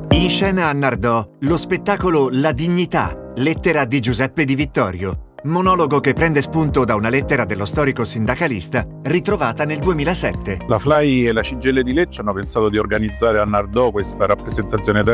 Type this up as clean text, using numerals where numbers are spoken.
In scena a Nardò, lo spettacolo La dignità, lettera di Giuseppe Di Vittorio, monologo che prende spunto da una lettera dello storico sindacalista ritrovata nel 2007. La FLAI e la CGIL di Lecce hanno pensato di organizzare a Nardò questa rappresentazione